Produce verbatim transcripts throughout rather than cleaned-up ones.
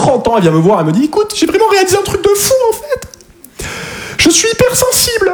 trente ans, elle vient me voir, elle me dit, écoute, j'ai vraiment réalisé un truc de fou en fait. Je suis hypersensible.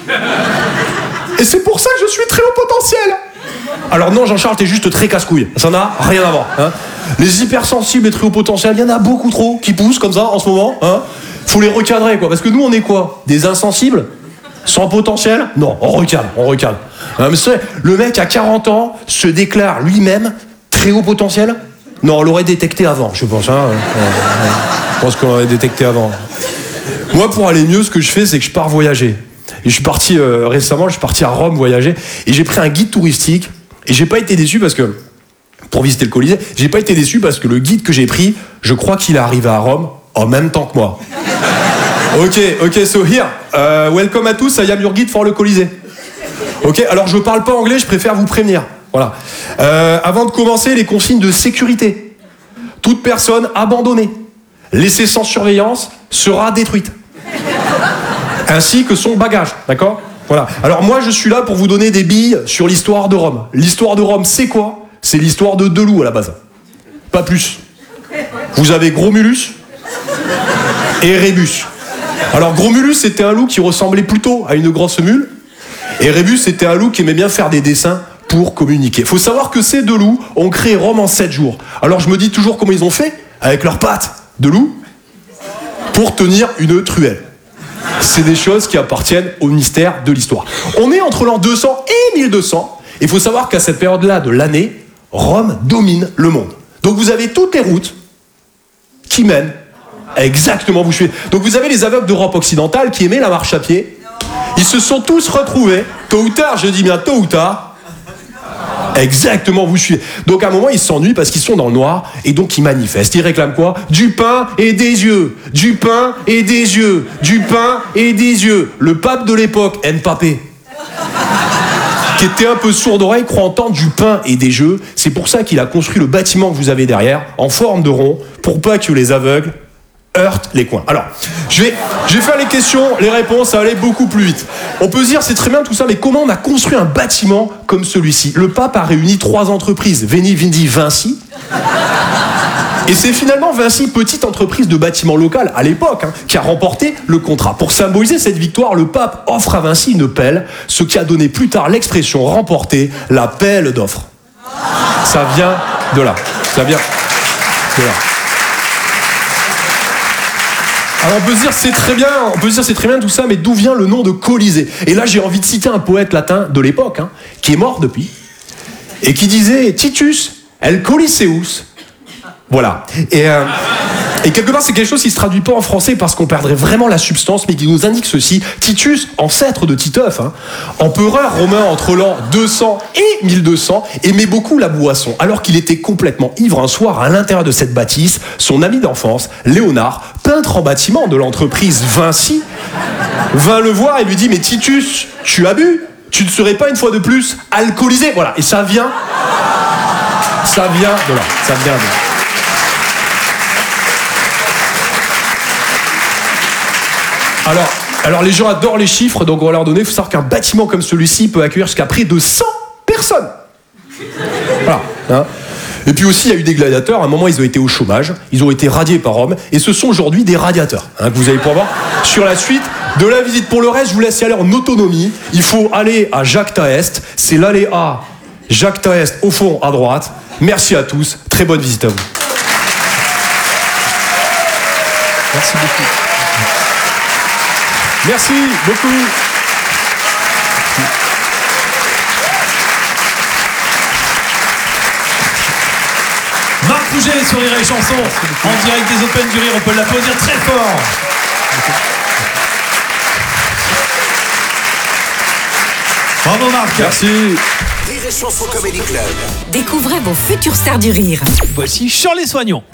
Et c'est pour ça que je suis très haut potentiel. Alors non, Jean-Charles, t'es juste très casse-couille. Ça n'a rien à voir. Hein. Les hypersensibles et très haut potentiel, il y en a beaucoup trop qui poussent comme ça en ce moment. Hein. Faut les recadrer, quoi. Parce que nous, on est quoi? Des insensibles? Sans potentiel? Non, on recadre, on recadre. Hein, mais c'est vrai, le mec à quarante ans se déclare lui-même très haut potentiel? Non, on l'aurait détecté avant, je pense. Hein. Je pense qu'on l'aurait détecté avant. Moi, pour aller mieux, ce que je fais, c'est que je pars voyager. Et je suis parti euh, récemment, je suis parti à Rome voyager, et j'ai pris un guide touristique, et j'ai pas été déçu parce que, pour visiter le Colisée, j'ai pas été déçu parce que le guide que j'ai pris, je crois qu'il est arrivé à Rome en même temps que moi. Ok, ok, so here, uh, welcome à tous, I am your guide for le Colisée. Ok, alors je parle pas anglais, je préfère vous prévenir. Voilà. Euh, avant de commencer, les consignes de sécurité. Toute personne abandonnée, laissée sans surveillance, sera détruite. Ainsi que son bagage, d'accord ? Voilà. Alors moi, je suis là pour vous donner des billes sur l'histoire de Rome. L'histoire de Rome, c'est quoi ? C'est l'histoire de deux loups à la base. Pas plus. Vous avez Gromulus et Rébus. Alors Gromulus, c'était un loup qui ressemblait plutôt à une grosse mule. Et Rébus, c'était un loup qui aimait bien faire des dessins pour communiquer. Faut savoir que ces deux loups ont créé Rome en sept jours. Alors je me dis toujours comment ils ont fait, avec leurs pattes de loup, pour tenir une truelle. C'est des choses qui appartiennent au mystère de l'histoire. On est entre l'an deux cents et mille deux cents. Il faut savoir qu'à cette période-là de l'année, Rome domine le monde. Donc vous avez toutes les routes qui mènent exactement où je suis. Donc vous avez les aveugles d'Europe occidentale qui aimaient la marche à pied. Ils se sont tous retrouvés, tôt ou tard, je dis bien tôt ou tard, exactement où je suis. Donc à un moment, ils s'ennuient parce qu'ils sont dans le noir et donc ils manifestent. Ils réclament quoi ? Du pain et des yeux. Du pain et des yeux. Du pain et des yeux. Le pape de l'époque, Mbappé, qui était un peu sourd d'oreille, croit entendre du pain et des yeux. C'est pour ça qu'il a construit le bâtiment que vous avez derrière, en forme de rond, pour pas que les aveugles heurtent les coins. Alors, je vais, je vais faire les questions, les réponses, ça va aller beaucoup plus vite. On peut se dire, c'est très bien tout ça, mais comment on a construit un bâtiment comme celui-ci ? Le pape a réuni trois entreprises, Veni, Vidi, Vinci. Et c'est finalement Vinci, petite entreprise de bâtiment local à l'époque, hein, qui a remporté le contrat. Pour symboliser cette victoire, le pape offre à Vinci une pelle, ce qui a donné plus tard l'expression remporter, la pelle d'offre. Ça vient de là. Ça vient de là. Alors on peut se dire c'est très bien, on peut se dire c'est très bien tout ça, mais d'où vient le nom de Colisée ? Et là j'ai envie de citer un poète latin de l'époque, hein, qui est mort depuis, et qui disait Titus el Coliseus. Voilà. Et, euh, et quelque part c'est quelque chose qui se traduit pas en français parce qu'on perdrait vraiment la substance, mais qui nous indique ceci. Titus, ancêtre de Titeuf, hein, empereur romain entre l'an deux cents et mille deux cents, aimait beaucoup la boisson. Alors qu'il était complètement ivre un soir à l'intérieur de cette bâtisse, son ami d'enfance, Léonard, peintre en bâtiment de l'entreprise Vinci, vint le voir et lui dit « Mais Titus, tu as bu ? Tu ne serais pas une fois de plus alcoolisé ?» Voilà, et ça vient... Ça vient de là, ça vient de là. Alors, alors les gens adorent les chiffres, donc on va leur donner, il faut savoir qu'un bâtiment comme celui-ci peut accueillir jusqu'à près de cent personnes. Voilà, hein. Et puis aussi, il y a eu des gladiateurs. À un moment, ils ont été au chômage. Ils ont été radiés par Rome. Et ce sont aujourd'hui des radiateurs, hein, que vous allez pouvoir voir sur la suite de la visite. Pour le reste, je vous laisse y aller en autonomie. Il faut aller à Jacques Taest. C'est l'allée A. Jacques Taest, au fond, à droite. Merci à tous. Très bonne visite à vous. Merci beaucoup. Merci beaucoup. Marc Rouget sur Rire et Chanson, en direct des Open du Rire, on peut l'applaudir très fort. Bravo Marc. Merci. Rire et Chanson Comedy Club. Découvrez vos futures stars du rire. Voici Shirley Soignon.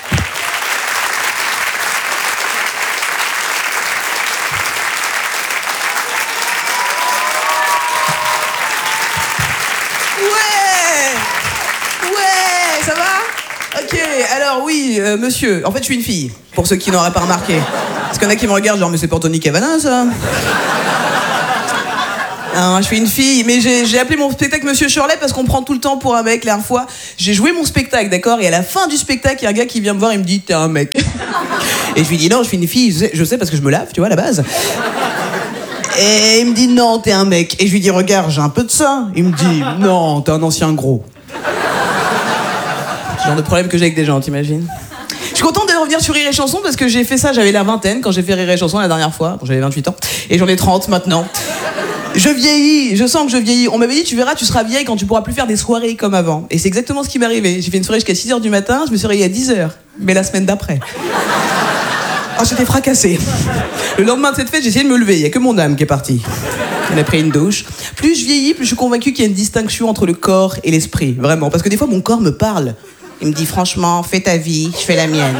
Alors oui, euh, monsieur, en fait je suis une fille, pour ceux qui n'auraient pas remarqué. Parce qu'il y en a qui me regardent genre, mais c'est pour Tony Cavana ça. Non, je suis une fille, mais j'ai, j'ai appelé mon spectacle Monsieur Shirley parce qu'on prend tout le temps pour un mec. La dernière fois, j'ai joué mon spectacle, d'accord? Et à la fin du spectacle, il y a un gars qui vient me voir et me dit t'es un mec. Et je lui dis non, je suis une fille, je sais, je sais parce que je me lave, tu vois, à la base. Et il me dit non, t'es un mec. Et je lui dis regarde, j'ai un peu de ça. Il me dit non, t'es un ancien gros. C'est le genre de problème que j'ai avec des gens, t'imagines? Je suis contente de revenir sur Rire et Chanson parce que j'ai fait ça, j'avais la vingtaine quand j'ai fait Rire et Chanson la dernière fois. Bon, j'avais vingt-huit ans et j'en ai trente maintenant. Je vieillis, je sens que je vieillis. On m'avait dit tu verras, tu seras vieille quand tu pourras plus faire des soirées comme avant. Et c'est exactement ce qui m'est arrivé. J'ai fait une soirée jusqu'à six heures du matin, je me suis réveillée à dix heures. Mais la semaine d'après. Oh, j'étais fracassée. Le lendemain de cette fête, j'ai essayé de me lever. Il n'y a que mon âme qui est partie. Elle a pris une douche. Plus je vieillis, plus je suis convaincue qu'il y a une distinction entre le corps et l'esprit. Vraiment. Parce que des fois, mon corps me parle. Il me dit franchement, fais ta vie, je fais la mienne.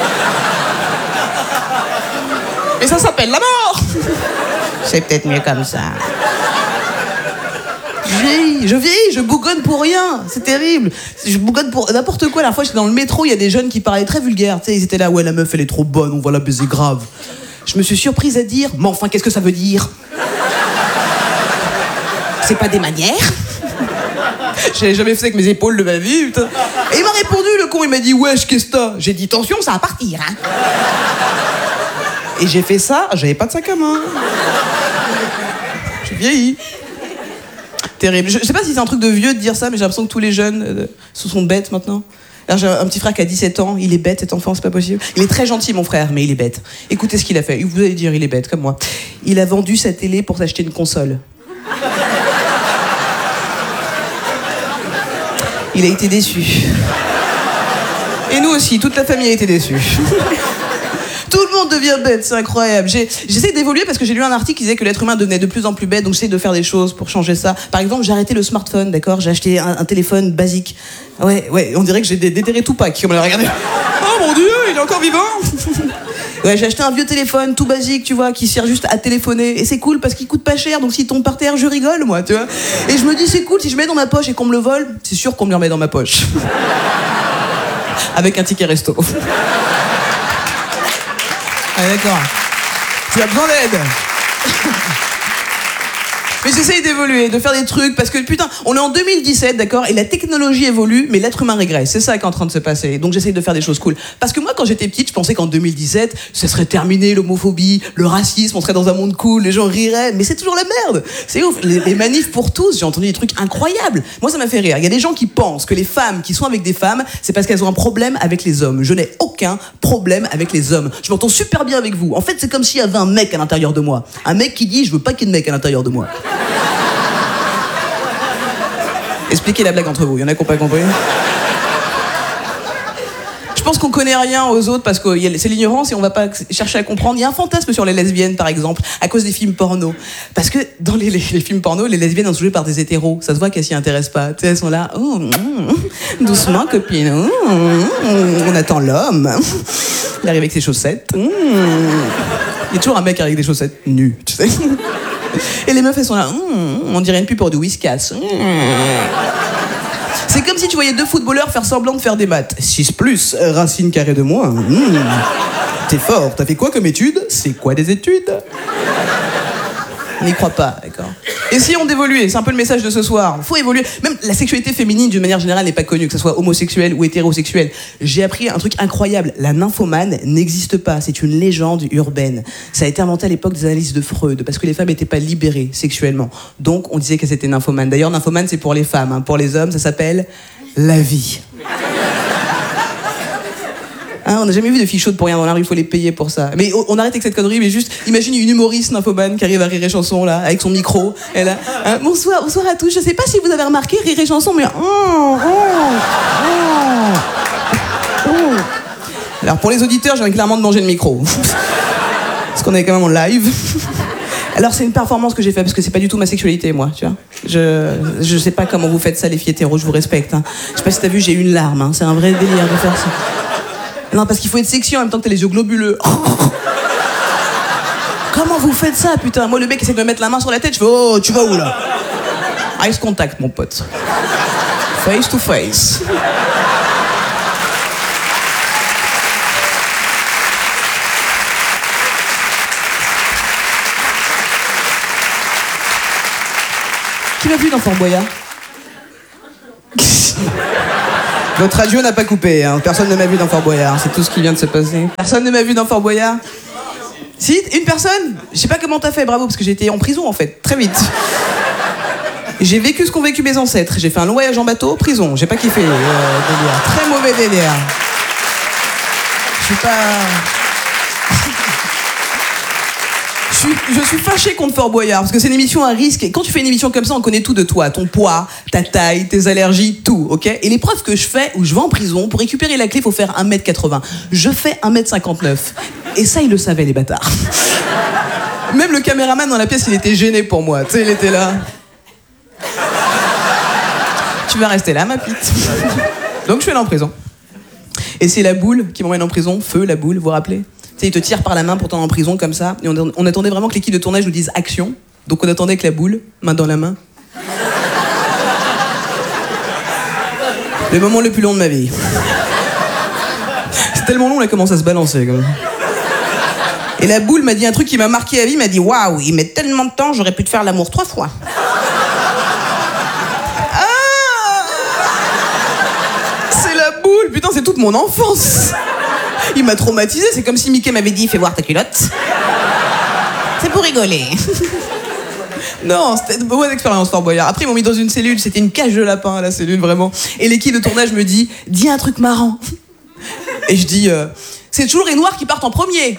Et ça s'appelle la mort. C'est peut-être mieux comme ça. Je vieillis, je vieillis, je bougonne pour rien. C'est terrible. Je bougonne pour n'importe quoi. La fois, j'étais dans le métro, il y a des jeunes qui parlaient très vulgaire. Tu sais, ils étaient là, ouais, la meuf, elle est trop bonne, on va la baiser grave. Je me suis surprise à dire, mais enfin, qu'est-ce que ça veut dire? C'est pas des manières? J'avais jamais fait ça avec mes épaules de ma vie, putain. Et il m'a répondu, le con, il m'a dit, wesh, qu'est-ce que t'as? J'ai dit, attention, ça va partir, hein. Et j'ai fait ça, j'avais pas de sac à main. J'ai vieilli. Terrible. Je sais pas si c'est un truc de vieux de dire ça, mais j'ai l'impression que tous les jeunes euh, se sont bêtes maintenant. Alors, j'ai un petit frère qui a dix-sept ans, il est bête cet enfant, c'est pas possible. Il est très gentil mon frère, mais il est bête. Écoutez ce qu'il a fait, vous allez dire il est bête comme moi. Il a vendu sa télé pour s'acheter une console. Il a été déçu. Et nous aussi, toute la famille a été déçue. Tout le monde devient bête, c'est incroyable. J'ai, j'essaie d'évoluer parce que j'ai lu un article qui disait que l'être humain devenait de plus en plus bête, donc j'essaie de faire des choses pour changer ça. Par exemple, j'ai arrêté le smartphone, d'accord? J'ai acheté un, un téléphone basique. Ouais, ouais, on dirait que j'ai déterré Tupac, comme on l'a regardé. Oh mon Dieu, il est encore vivant. Ouais, j'ai acheté un vieux téléphone tout basique, tu vois, qui sert juste à téléphoner. Et c'est cool parce qu'il coûte pas cher, donc s'il tombe par terre, je rigole, moi, tu vois. Et je me dis, c'est cool, si je mets dans ma poche et qu'on me le vole, c'est sûr qu'on me le remet dans ma poche. Avec un ticket resto. Ah, d'accord. Tu as besoin d'aide. Mais j'essaye d'évoluer, de faire des trucs, parce que putain, on est en deux mille dix-sept, d'accord, et la technologie évolue, mais l'être humain régresse. C'est ça qui est en train de se passer. Donc j'essaye de faire des choses cool. Parce que moi, quand j'étais petite, je pensais qu'en deux mille dix-sept, ça serait terminé, l'homophobie, le racisme, on serait dans un monde cool, les gens riraient, mais c'est toujours la merde. C'est ouf. Les, les manifs pour tous, j'ai entendu des trucs incroyables. Moi, ça m'a fait rire. Il y a des gens qui pensent que les femmes qui sont avec des femmes, c'est parce qu'elles ont un problème avec les hommes. Je n'ai aucun problème avec les hommes. Je m'entends super bien avec vous. En fait, c'est comme s'il y avait un mec à l'intérieur de moi. Un mec qui dit, je veux pas qu'il y ait de mec à l'intérieur de moi. Expliquez la blague entre vous, il y en a qui n'ont pas compris. Je pense qu'on connaît rien aux autres parce que c'est l'ignorance et on va pas chercher à comprendre. Il y a un fantasme sur les lesbiennes, par exemple, à cause des films porno. Parce que dans les, les, les films porno, les lesbiennes sont jouées par des hétéros. Ça se voit qu'elles s'y intéressent pas. Tu sais, elles sont là, oh, mm, doucement, copine. Oh, mm, on attend l'homme. Il arrive avec ses chaussettes. Mm. Il y a toujours un mec avec des chaussettes nues, tu sais. Et les meufs, elles sont là, mm, on dirait une pub pour du Whiskas. Mm. C'est comme si tu voyais deux footballeurs faire semblant de faire des maths. six plus, racine carrée de moins. Mmh. T'es fort, t'as fait quoi comme études? C'est quoi des études? On n'y croit pas, d'accord. Essayons d'évoluer, c'est un peu le message de ce soir. Faut évoluer. Même la sexualité féminine, d'une manière générale, n'est pas connue, que ce soit homosexuel ou hétérosexuel. J'ai appris un truc incroyable. La nymphomane n'existe pas, c'est une légende urbaine. Ça a été inventé à l'époque des analyses de Freud, parce que les femmes n'étaient pas libérées sexuellement. Donc, on disait qu'elles étaient nymphomanes. D'ailleurs, nymphomane, c'est pour les femmes. Hein. Pour les hommes, ça s'appelle la vie. Hein, on n'a jamais vu de filles chaudes pour rien dans la rue, il faut les payer pour ça. Mais on arrête avec cette connerie, mais juste, imagine une humoriste nymphomane qui arrive à Rire et Chanson, là, avec son micro. Elle a, hein, bonsoir, bonsoir à tous. Je sais pas si vous avez remarqué, Rire et Chanson, mais... Oh, oh, oh, oh. Alors, pour les auditeurs, je viens clairement de manger le micro. Parce qu'on est quand même en live. Alors, c'est une performance que j'ai faite, parce que c'est pas du tout ma sexualité, moi, tu vois. Je, je sais pas comment vous faites ça, les filles hétéros, je vous respecte. Hein. Je sais pas si t'as vu, j'ai eu une larme, hein. C'est un vrai délire de faire ça. Non, parce qu'il faut être sexy en même temps que t'as les yeux globuleux. Comment vous faites ça, putain? Moi, le mec essaie de me mettre la main sur la tête, je fais, oh, tu vas où, là? Ice contact, mon pote. Face to face. Qui m'a vu dans Fort Boyard? Votre radio n'a pas coupé, hein. Personne ne m'a vu dans Fort Boyard, c'est tout ce qui vient de se passer. Personne ne m'a vu dans Fort Boyard? Si, une personne? Je sais pas comment t'as fait, bravo, parce que j'ai été en prison en fait, très vite. J'ai vécu ce qu'ont vécu mes ancêtres. J'ai fait un long voyage en bateau, prison. J'ai pas kiffé. Euh, délire. Très mauvais délire. Je suis pas... Je suis, je suis fâché contre Fort Boyard, parce que c'est une émission à risque. Et quand tu fais une émission comme ça, on connaît tout de toi. Ton poids, ta taille, tes allergies, tout, ok? Et l'épreuve que je fais, où je vais en prison, pour récupérer la clé, il faut faire un mètre quatre-vingts. Je fais un mètre cinquante-neuf. Et ça, ils le savaient, les bâtards. Même le caméraman dans la pièce, il était gêné pour moi. Tu sais, il était là. Tu vas rester là, ma pite. Donc je suis allé en prison. Et c'est la boule qui m'emmène en prison. Feu, la boule, vous vous rappelez? Tu sais, il te tire par la main pour t'en en prison comme ça. Et on, on attendait vraiment que l'équipe de tournage nous dise action. Donc on attendait que la boule, main dans la main. Le moment le plus long de ma vie. C'est tellement long, on a commencé à se balancer. Comme... Et la boule m'a dit un truc qui m'a marqué à vie. M'a dit waouh, il met tellement de temps, j'aurais pu te faire l'amour trois fois. Putain, c'est toute mon enfance. Il m'a traumatisé, c'est comme si Mickey m'avait dit fais voir ta culotte. C'est pour rigoler. Non, c'était une bonne expérience Fort Boyard. Après ils m'ont mis dans une cellule, c'était une cage de lapin la cellule vraiment. Et l'équipe de tournage me dit dis un truc marrant. Et je dis euh, c'est toujours les noirs qui partent en premier.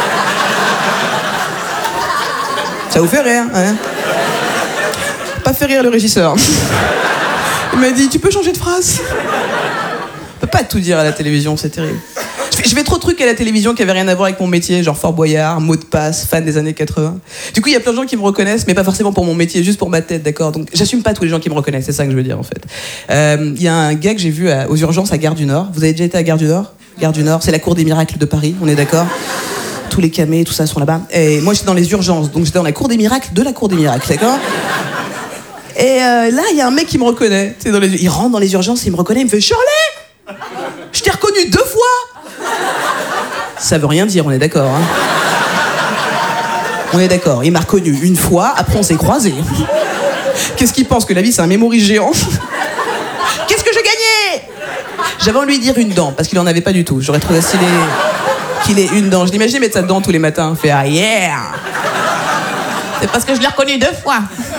Ça vous fait rire, hein? Pas fait rire le régisseur. Il m'a dit tu peux changer de phrase? Je peux pas tout dire à la télévision, c'est terrible. Je fais, je fais trop de trucs à la télévision qui avaient rien à voir avec mon métier, genre Fort Boyard, mot de passe, fan des années quatre-vingts. Du coup, il y a plein de gens qui me reconnaissent, mais pas forcément pour mon métier, juste pour ma tête, d'accord? Donc, j'assume pas tous les gens qui me reconnaissent, c'est ça que je veux dire, en fait. Il euh, y a un gars que j'ai vu à, aux urgences à Gare du Nord. Vous avez déjà été à Gare du Nord? Gare du Nord, c'est la cour des miracles de Paris, on est d'accord? Tous les camés, tout ça sont là-bas. Et moi, j'étais dans les urgences, donc j'étais dans la cour des miracles de la cour des miracles, d'accord? Et euh, là, il y a un mec qui me reconnaît. Dans les... Il rentre dans les urgences, il me reconnaît, il me fait « Shirley !» Je t'ai reconnu deux fois. Ça veut rien dire, on est d'accord. Hein. On est d'accord. Il m'a reconnu une fois, après on s'est croisés. Qu'est-ce qu'il pense, que la vie c'est un memory géant? Qu'est-ce que je gagnais? J'avais envie de lui dire une dent, parce qu'il en avait pas du tout. J'aurais trouvé stylé qu'il ait une dent. Je l'imaginais mettre sa dent tous les matins. Fait ah yeah. C'est parce que je l'ai reconnu deux fois.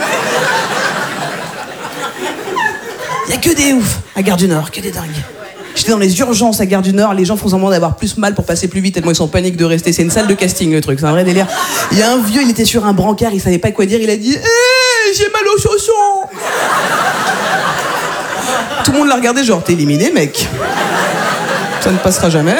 Il y a que des oufs à Gare du Nord, que des dingues. J'étais dans les urgences à Gare du Nord, les gens font semblant d'avoir plus mal pour passer plus vite, tellement ils sont en panique de rester. C'est une salle de casting le truc, c'est un vrai délire. Il y a un vieux, il était sur un brancard, il savait pas quoi dire, il a dit hey, j'ai mal aux chaussons. Tout le monde l'a regardé genre t'es éliminé mec. Ça ne passera jamais.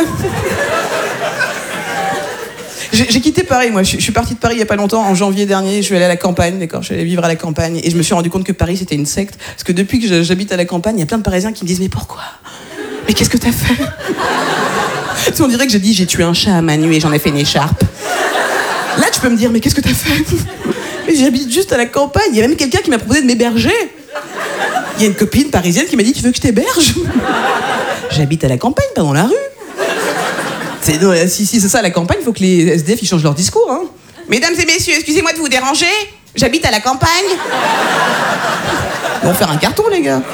J'ai, j'ai quitté Paris, moi. Je, je suis partie de Paris il y a pas longtemps, en janvier dernier. Je suis allée à la campagne, d'accord. Je suis allée vivre à la campagne et je me suis rendu compte que Paris c'était une secte. Parce que depuis que j'habite à la campagne, il y a plein de Parisiens qui me disent mais pourquoi? Mais qu'est-ce que t'as fait? Tu sais, on dirait que j'ai dit j'ai tué un chat à main nue et j'en ai fait une écharpe. Là, tu peux me dire mais qu'est-ce que t'as fait? Mais j'habite juste à la campagne. Il y a même quelqu'un qui m'a proposé de m'héberger. Il y a une copine parisienne qui m'a dit tu veux que je t'héberge? J'habite à la campagne, pas dans la rue. C'est, non, si, si c'est ça la campagne, il faut que les S D F ils changent leur discours. Hein. Mesdames et messieurs, excusez-moi de vous déranger, j'habite à la campagne. Ils vont faire un carton, les gars.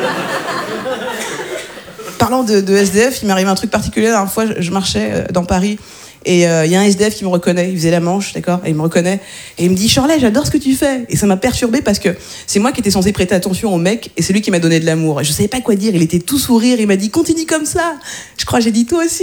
Parlant de, de S D F, il m'est arrivé un truc particulier. La dernière fois, je, je marchais dans Paris et il euh, y a un S D F qui me reconnaît. Il faisait la manche, d'accord, et il me reconnaît. Et il me dit « Shirley, j'adore ce que tu fais !» Et ça m'a perturbée parce que c'est moi qui étais censée prêter attention au mec et c'est lui qui m'a donné de l'amour. Et je savais pas quoi dire, il était tout sourire, il m'a dit « Continue comme ça !» Je crois que j'ai dit « Toi aussi !»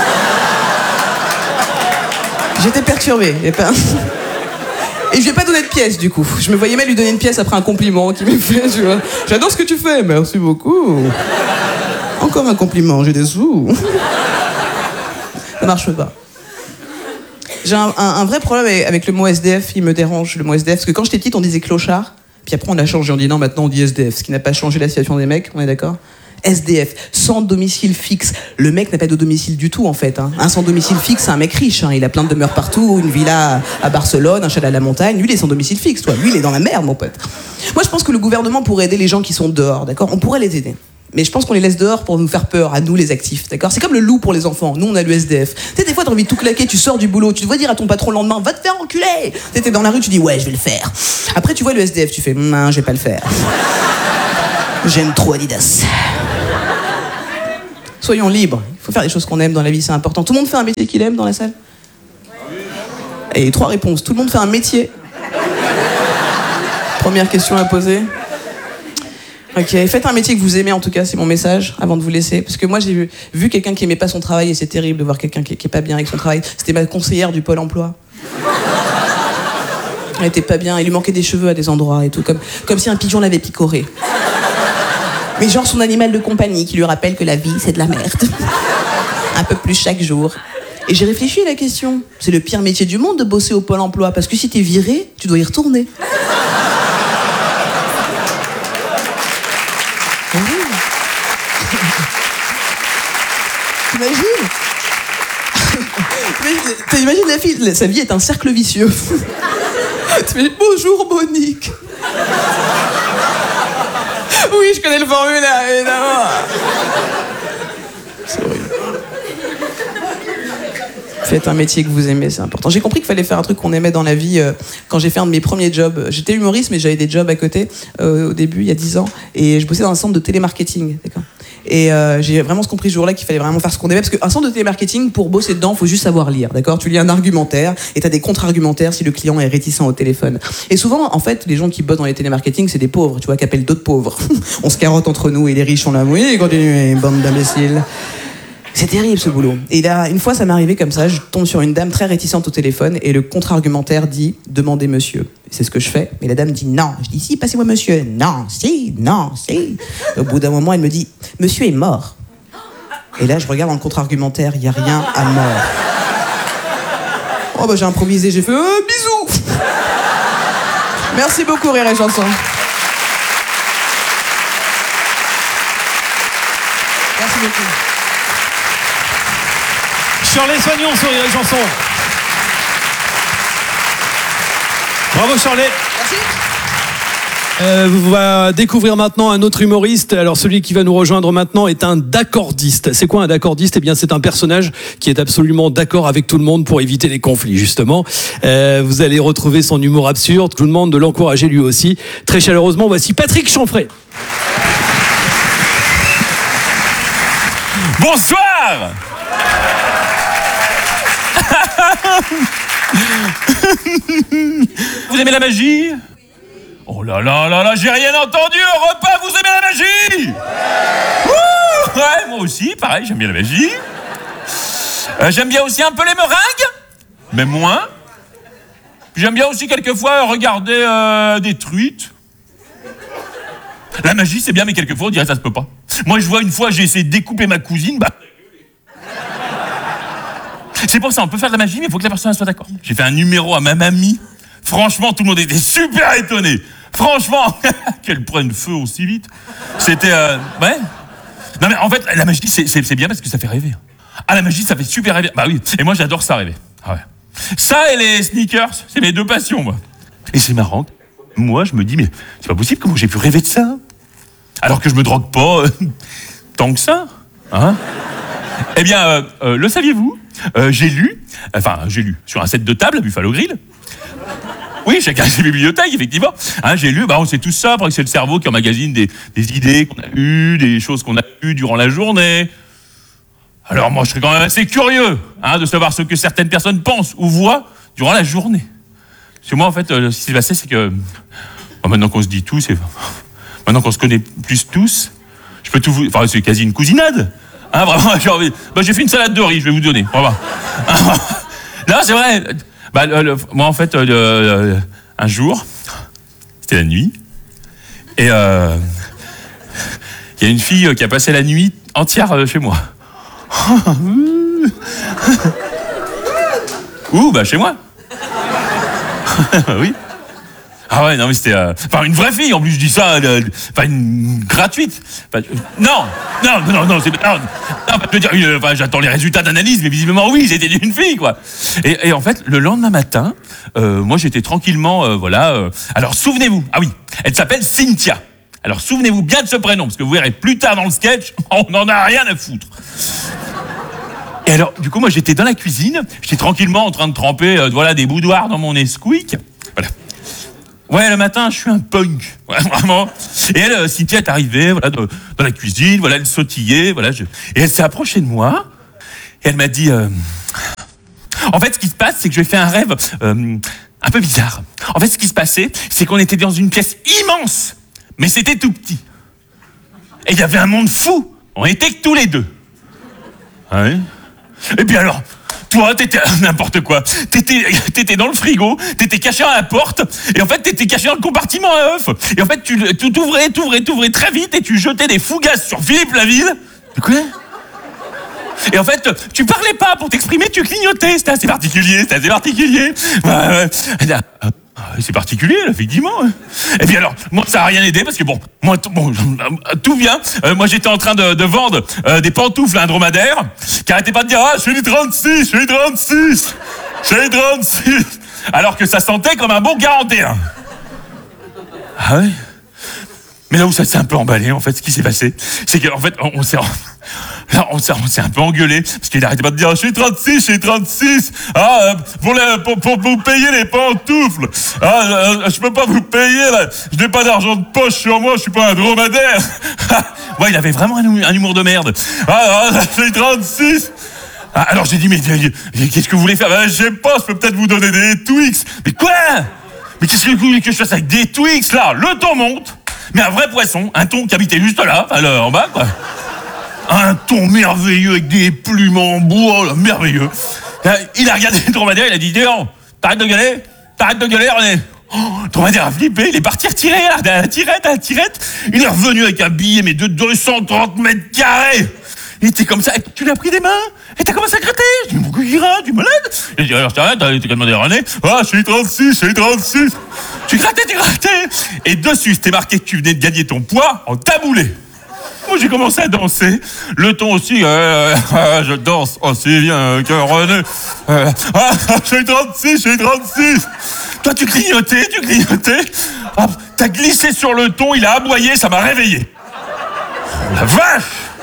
J'étais perturbée. Et, pas... et je lui ai pas donné de pièce du coup. Je me voyais mal lui donner une pièce après un compliment qu'il m'a fait. Tu vois. J'adore ce que tu fais, merci beaucoup. Encore un compliment, j'ai des sous. Ça marche pas. J'ai un, un, un vrai problème avec, avec le mot S D F, il me dérange le mot S D F, parce que quand j'étais petite on disait clochard, puis après on a changé, on dit non maintenant on dit S D F, ce qui n'a pas changé la situation des mecs, on est d'accord? S D F, sans domicile fixe. Le mec n'a pas de domicile du tout en fait. Hein. Un sans domicile fixe, c'est un mec riche. Hein. Il a plein de demeures partout, une villa à Barcelone, un chalet à la montagne. Lui, il est sans domicile fixe, toi. Lui, il est dans la merde, mon pote. Moi, je pense que le gouvernement pourrait aider les gens qui sont dehors, d'accord? On pourrait les aider. Mais je pense qu'on les laisse dehors pour nous faire peur, à nous les actifs, d'accord? C'est comme le loup pour les enfants, nous on a le S D F. Tu sais, des fois t'as envie de tout claquer, tu sors du boulot, tu dois dire à ton patron le lendemain, va te faire enculer. Tu t'es dans la rue, tu dis ouais, je vais le faire. Après tu vois le S D F, tu fais non, je vais pas le faire. J'aime trop Adidas. Soyons libres, il faut faire des choses qu'on aime dans la vie, c'est important. Tout le monde fait un métier qu'il aime dans la salle? Et trois réponses, tout le monde fait un métier. Première question à poser. Ok, faites un métier que vous aimez en tout cas, c'est mon message, avant de vous laisser. Parce que moi j'ai vu, vu quelqu'un qui aimait pas son travail, et c'est terrible de voir quelqu'un qui, qui est pas bien avec son travail. C'était ma conseillère du Pôle emploi. Elle était pas bien, il lui manquait des cheveux à des endroits et tout, comme, comme si un pigeon l'avait picoré. Mais genre son animal de compagnie qui lui rappelle que la vie c'est de la merde. Un peu plus chaque jour. Et j'ai réfléchi à la question. C'est le pire métier du monde de bosser au Pôle emploi, parce que si t'es viré, tu dois y retourner. T'imagines? T'imagines la fille, sa vie est un cercle vicieux. T'imagines, bonjour Monique. Oui, je connais le formulaire, évidemment. C'est horrible. Faites un métier que vous aimez, c'est important. J'ai compris qu'il fallait faire un truc qu'on aimait dans la vie euh, quand j'ai fait un de mes premiers jobs. J'étais humoriste, mais j'avais des jobs à côté euh, au début, il y a dix ans. Et je bossais dans un centre de télémarketing, d'accord. Et euh, j'ai vraiment compris ce jour-là qu'il fallait vraiment faire ce qu'on aimait, parce qu'un centre de télémarketing, pour bosser dedans, il faut juste savoir lire, d'accord? Tu lis un argumentaire et tu as des contre-argumentaires si le client est réticent au téléphone. Et souvent, en fait, les gens qui bossent dans les télémarketing, c'est des pauvres, tu vois, qui appellent d'autres pauvres. On se carotte entre nous et les riches, on l'a oui, continuez, bande d'imbéciles. C'est terrible ce boulot. Et là, une fois, ça m'est arrivé comme ça, je tombe sur une dame très réticente au téléphone et le contre-argumentaire dit « Demandez monsieur ». C'est ce que je fais. Mais la dame dit « Non ». Je dis « Si, passez-moi monsieur ». « Non, si, non, si ». Au bout d'un moment, elle me dit « Monsieur est mort ». Et là, je regarde dans le contre-argumentaire, il n'y a rien à mort. Oh bah j'ai improvisé, j'ai fait euh, « Bisous ». Merci beaucoup, Rire et Chanson. Merci beaucoup. Shirley Soignon sur Rire et Chanson. Bravo Shirley. Merci. Euh, on va découvrir maintenant un autre humoriste. Alors celui qui va nous rejoindre maintenant est un d'accordiste. C'est quoi un d'accordiste? Eh bien c'est un personnage qui est absolument d'accord avec tout le monde pour éviter les conflits justement. Euh, vous allez retrouver son humour absurde. Je vous demande de l'encourager lui aussi. Très chaleureusement, voici Patrick Chanfray. Bonsoir. Vous aimez la magie? Oh là là là là, j'ai rien entendu au repas, vous aimez la magie? Ouh, ouais, moi aussi, pareil, j'aime bien la magie. Euh, j'aime bien aussi un peu les meringues, mais moins. J'aime bien aussi quelquefois regarder euh, des truites. La magie, c'est bien, mais quelquefois, on dirait que ça se peut pas. Moi, je vois une fois, j'ai essayé de découper ma cousine, bah... C'est pour ça, on peut faire de la magie, mais il faut que la personne soit d'accord. J'ai fait un numéro à ma mamie. Franchement, tout le monde était super étonné. Franchement, qu'elle prenne feu aussi vite. C'était... Euh, ouais. Non mais en fait, la magie, c'est, c'est, c'est bien parce que ça fait rêver. Ah, la magie, ça fait super rêver. Bah oui, et moi j'adore ça rêver. Ah ouais. Ça et les sneakers, c'est mes deux passions, moi. Et c'est marrant. Moi, je me dis, mais c'est pas possible, comment j'ai pu rêver de ça? Alors que je me drogue pas euh, tant que ça. Hein? Eh bien, euh, euh, le saviez-vous? Euh, j'ai lu, enfin j'ai lu, sur un set de table à Buffalo Grill. Oui, chacun a ses bibliothèques, effectivement. Hein, j'ai lu, bah, on sait tout ça, parce que c'est le cerveau qui emmagasine des, des idées qu'on a eues, des choses qu'on a eues durant la journée. Alors moi, je serais quand même assez curieux hein, de savoir ce que certaines personnes pensent ou voient durant la journée. Parce que moi, en fait, euh, ce qui s'est passé, c'est que bon, maintenant qu'on se dit tous, et maintenant qu'on se connaît plus tous, je peux tout vous... Enfin, c'est quasi une cousinade. Hein, vraiment, j'ai envie... Bah, j'ai fait une salade de riz, je vais vous donner. On va voir. Non, c'est vrai. Bah, le, le, moi, en fait, le, le, un jour, c'était la nuit, et il euh, y a une fille qui a passé la nuit entière chez moi. Ouh, bah chez moi. Oui. Ah ouais, non mais c'était... Euh... Enfin, une vraie fille, en plus, je dis ça, euh... enfin, une gratuite. Enfin, euh... Non, non, non, non, c'est... Non, non, je veux dire, euh, enfin, j'attends les résultats d'analyse, mais visiblement, oui, c'était une fille, quoi. Et, et en fait, le lendemain matin, euh, moi, j'étais tranquillement, euh, voilà... Euh... Alors, souvenez-vous, ah oui, elle s'appelle Cynthia. Alors souvenez-vous bien de ce prénom, parce que vous verrez plus tard dans le sketch, on n'en a rien à foutre. Et alors, du coup, moi, j'étais dans la cuisine, j'étais tranquillement en train de tremper euh, voilà, des boudoirs dans mon Nesquik. Voilà. Ouais, le matin, je suis un punk, ouais, vraiment. Et elle, euh, Cynthia est arrivée voilà, de, dans la cuisine, voilà, elle sautillait, voilà, je... et elle s'est approchée de moi, et elle m'a dit... Euh... En fait, ce qui se passe, c'est que j'ai fait un rêve euh, un peu bizarre. En fait, ce qui se passait, c'est qu'on était dans une pièce immense, mais c'était tout petit. Et il y avait un monde fou, on était que tous les deux. Ouais. Et puis alors, toi, t'étais n'importe quoi. T'étais, t'étais dans le frigo, t'étais caché à la porte, et en fait, t'étais caché dans le compartiment à œufs. Et en fait, tu, tu t'ouvrais, t'ouvrais, t'ouvrais très vite, et tu jetais des fougasses sur Philippe Laville. Quoi ? Et en fait, tu parlais pas pour t'exprimer, tu clignotais. C'était assez particulier, c'était assez particulier. Ouais, ouais. C'est particulier, là, effectivement. Et puis alors, moi, ça n'a rien aidé parce que bon, moi, t- bon, tout vient. Euh, moi, j'étais en train de, de vendre euh, des pantoufles à un dromadaire qui arrêtait pas de dire « Ah, je suis trente-six, je suis trente-six, je suis trente-six » alors que ça sentait comme un bon quarante et un. Ah ouais. Mais là où ça s'est un peu emballé, en fait, ce qui s'est passé, c'est qu'en fait, on, on s'est... Là, on s'est, on s'est un peu engueulé, parce qu'il arrêtait pas de dire « Je suis trente-six, je suis trente-six, ah, euh, pour, les, pour, pour vous payer les pantoufles, ah, euh, je peux pas vous payer, là, je n'ai pas d'argent de poche sur moi, je suis pas un dromadaire. » Ouais, il avait vraiment un, un humour de merde. « Ah, ah je suis trente-six. » Ah, alors j'ai dit « Mais qu'est-ce que vous voulez faire ?»« Ben, je sais pas, je peux peut-être vous donner des Twix. » « Mais quoi ? Mais qu'est-ce que vous voulez que je fasse avec des Twix, là ? Le thon monte, mais un vrai poisson, un thon qui habitait juste là, enfin, là, en bas, quoi. Un thon merveilleux avec des plumes en bois, là, merveilleux. Il a regardé le dromadaire, il a dit « Non, t'arrêtes de gueuler, t'arrêtes de gueuler, René. » Oh, le dromadaire a flippé, il est parti retirer à la tirette, à la tirette. Il est revenu avec un billet, mais de deux cent trente mètres carrés. Il était comme ça, et tu l'as pris des mains, et t'as commencé à gratter. Je dis « Mais pourquoi il gratte, du malade ?» Il a dit « Alors, t'arrêtes, t'as demandé à René. Ah, je suis trente-six, je suis trente-six. » Tu grattais, tu grattais. Et dessus, c'était marqué que tu venais de gagner ton poids en taboulé. Moi, j'ai commencé à danser. Le ton aussi, euh, euh, je danse aussi bien que René. Euh, ah, je suis trente-six, je suis trente-six. Toi, tu clignotais, tu clignotais. Ah, t'as glissé sur le ton, il a aboyé, ça m'a réveillé. Oh, la vache.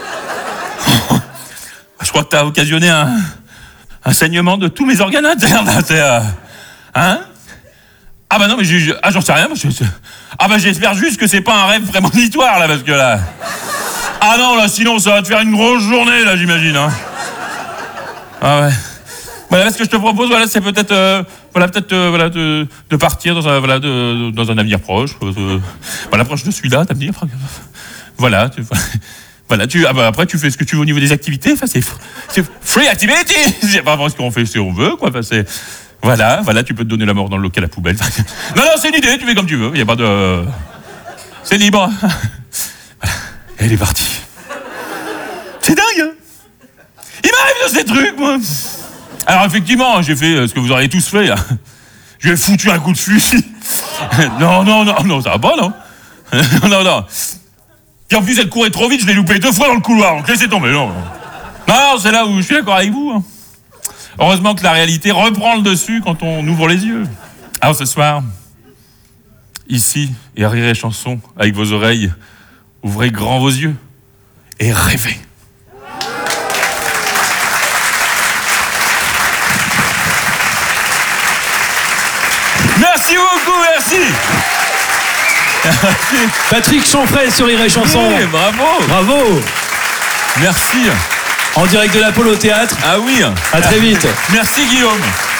Je crois que t'as occasionné un, un saignement de tous mes organes internes. C'est, euh, hein? Ah bah non, mais j'ai, ah, j'en sais rien. Je, je, ah bah j'espère juste que c'est pas un rêve prémonitoire, là, parce que là... Ah non, là, sinon, ça va te faire une grosse journée, là, j'imagine. Hein. Ah ouais. Voilà, ce que je te propose, voilà, c'est peut-être, euh, voilà, peut-être, euh, voilà, de, de partir dans un, voilà, de, dans un avenir proche. Euh, voilà, proche de celui-là, t'as dire. Voilà, tu, voilà, tu, ah bah, après, tu fais ce que tu veux au niveau des activités. Enfin, c'est, c'est free activity. C'est pas vraiment ce qu'on fait si on veut, quoi. Enfin, c'est, voilà, voilà, tu peux te donner la mort dans le local à poubelle. Non, non, c'est une idée, tu fais comme tu veux. Il y a pas de, c'est libre. Voilà, elle est partie. C'est dingue, hein. Il m'arrive de ces trucs, moi. Alors, effectivement, j'ai fait ce que vous auriez tous fait, là. Je lui ai foutu un coup de fusil. Non, non, non, non, ça va pas, non. Non, non. Et en plus, elle courait trop vite, je l'ai loupé deux fois dans le couloir, donc laissez tomber, non. Non, c'est là où je suis d'accord avec vous. Hein. Heureusement que la réalité reprend le dessus quand on ouvre les yeux. Alors, ce soir, ici, et à Rire et Chanson, avec vos oreilles, ouvrez grand vos yeux et rêvez. Merci beaucoup, merci. Merci. Patrick Chanfray sur Rire et Chanson. Oui, bravo. Bravo. Merci. En direct de l'Apollo Théâtre. Ah oui. À très vite. Merci Guillaume.